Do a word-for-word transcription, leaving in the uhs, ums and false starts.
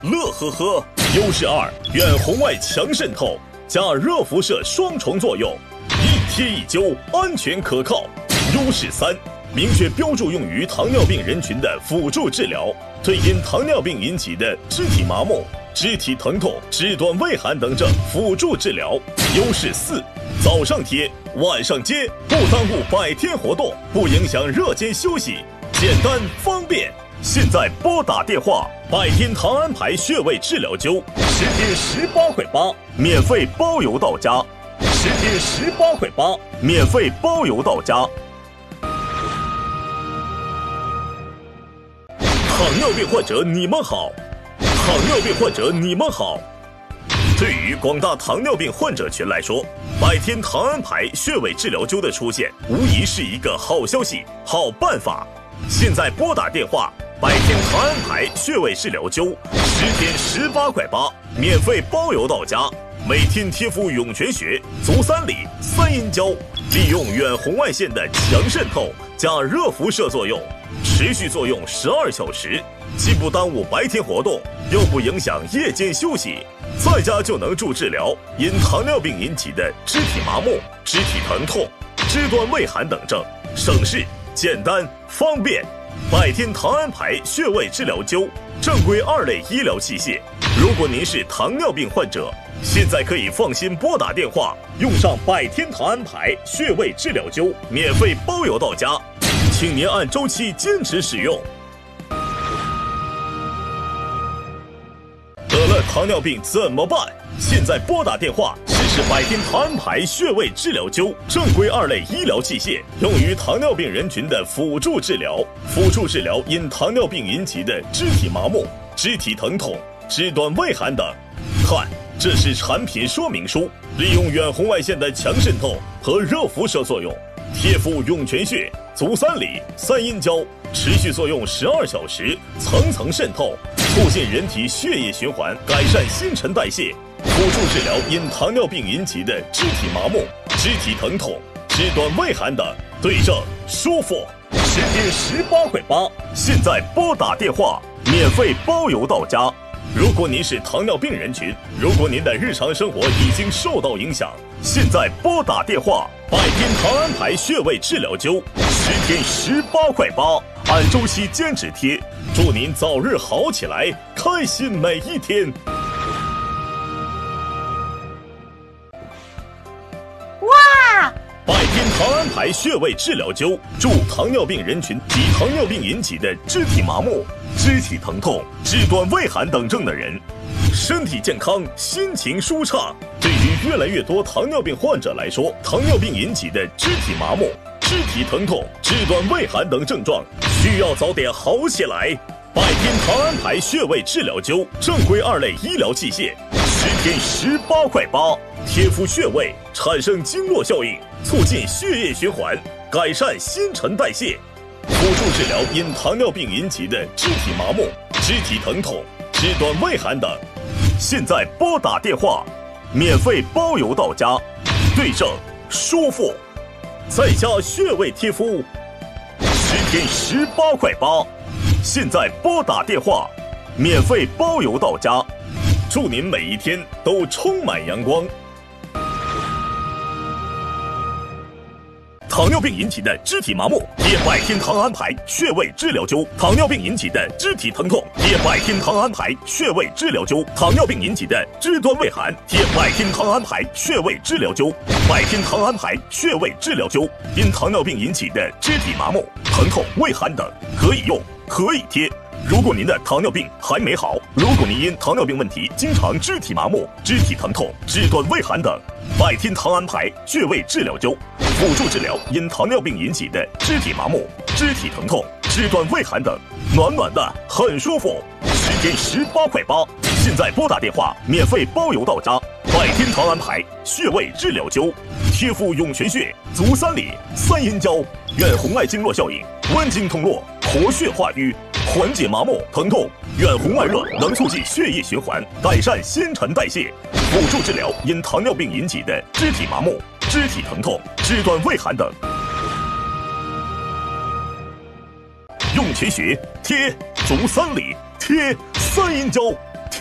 乐呵呵。优势二，远红外强渗透加热辐射双重作用，一贴一灸，安全可靠。优势三，明确标注用于糖尿病人群的辅助治疗，对因糖尿病引起的肢体麻木、肢体疼痛、肢端畏寒等症辅助治疗。优势四，早上贴，晚上接，不耽误百天活动，不影响热间休息，简单方便。现在拨打电话，百天糖安牌穴位治疗灸，十天十八块八，免费包邮到家。十天十八块八，免费包邮到家。糖尿病患者你们好，糖尿病患者你们好。对于广大糖尿病患者群来说，百天糖安牌穴位治疗灸的出现，无疑是一个好消息、好办法。现在拨打电话，百天糖安牌穴位治疗灸，十天十八块八，免费包邮到家。每天贴敷涌泉穴、足三里、三阴交，利用远红外线的强渗透加热辐射作用，持续作用十二小时，既不耽误白天活动，又不影响夜间休息，在家就能助治疗因糖尿病引起的肢体麻木、肢体疼痛、肢端畏寒等症，省事、简单、方便。百天糖安牌穴位治疗灸，正规二类医疗器械。如果您是糖尿病患者，现在可以放心拨打电话，用上百天糖安牌穴位治疗灸，免费包邮到家，请您按周期坚持使用。得了糖尿病怎么办？现在拨打电话试试百天糖安牌穴位治疗灸，正规二类医疗器械，用于糖尿病人群的辅助治疗，辅助治疗因糖尿病引起的肢体麻木、肢体疼痛、肢端畏寒等。看，这是产品说明书，利用远红外线的强渗透和热辐射作用，贴敷涌泉穴、足三里、三阴交，持续作用十二小时，层层渗透，促进人体血液循环，改善新陈代谢，辅助治疗因糖尿病引起的肢体麻木、肢体疼痛、肢端畏寒等，对症舒服。十天十八块八，现在拨打电话，免费包邮到家。如果您是糖尿病人群，如果您的日常生活已经受到影响，现在拨打电话，百天糖安牌穴位治疗灸，十天十八块八，按周期坚持贴，祝您早日好起来，开心每一天。 哇！ 百天糖安牌穴位治疗灸，助糖尿病人群及糖尿病引起的肢体麻木、肢体疼痛、肢端畏寒等症的人，身体健康，心情舒畅。对于越来越多糖尿病患者来说，糖尿病引起的肢体麻木、肢体疼痛、肢端畏寒等症状，需要早点好起来。百天糖安牌穴位治疗灸，正规二类医疗器械，十天十八块八，贴敷穴位，产生经络效应，促进血液循环，改善新陈代谢，辅助治疗因糖尿病引起的肢体麻木、肢体疼痛、肢端畏寒等。现在拨打电话，免费包邮到家，对症舒服，在家穴位贴敷，十天十八块八。现在拨打电话，免费包邮到家，祝您每一天都充满阳光。糖尿病引起的肢体麻木，贴百天糖安牌穴位治疗灸；糖尿病引起的肢体疼痛，贴百天糖安牌穴位治疗灸；糖尿病引起的肢端畏寒，贴百天糖安牌穴位治疗灸。百天糖安牌穴位治疗灸，因糖尿病引起的肢体麻木、疼痛、畏寒等，可以用，可以贴。如果您的糖尿病还没好，如果您因糖尿病问题经常肢体麻木、肢体疼痛、肢端畏寒等，百天糖安牌穴位治疗灸，辅助治疗因糖尿病引起的肢体麻木、肢体疼痛、肢端畏寒等，暖暖的，很舒服。十天十八块八，现在拨打电话，免费包邮到家。百天糖安牌穴位治疗灸，贴敷涌泉穴、足三里、三阴交，远红外经络效应，温经通络，活血化瘀，缓解麻木疼痛。远红外热能促进血液循环，改善新陈代谢，辅助治疗因糖尿病引起的肢体麻木、肢体疼痛、肢端畏寒等。涌泉穴贴足三里、 铁三阴交。